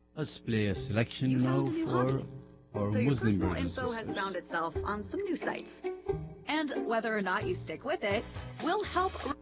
Let's play a selection You now found a new for hobby. our So your Muslim personal brothers and info has sisters. found itself on some new sites. And whether or not you stick with it will help